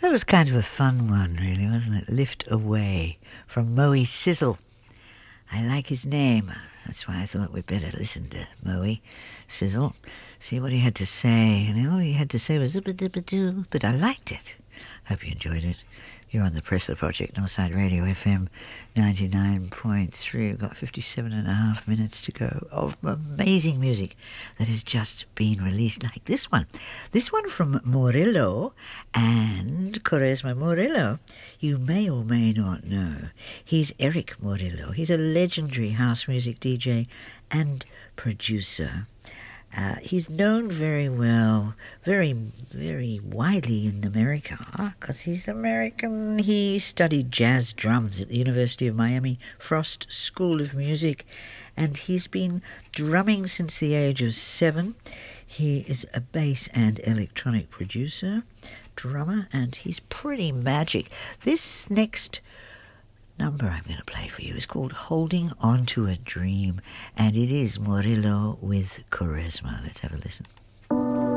That was kind of a fun one, really, wasn't it? Lift Away from Moe Sizzle. I like his name. That's why I thought we'd better listen to Moe Sizzle, see what he had to say. And all he had to say was zip-a-dip-a-doo, but I liked it. Hope you enjoyed it. You're on the Pressler Project, Northside Radio FM 99.3. We've got 57 and a half minutes to go of amazing music that has just been released, like this one. This one from Morillo and Quaresma Morillo. You may or may not know. He's Eric Morillo. He's a legendary house music DJ and producer. He's known very well, very, very widely in America because he's American. He studied jazz drums at the University of Miami Frost School of Music, and he's been drumming since the age of 7. He is a bass and electronic producer, drummer, and he's pretty magic. This next number I'm going to play for you is called Holding On to a Dream, and it is Morillo with Quaresma. Let's have a listen.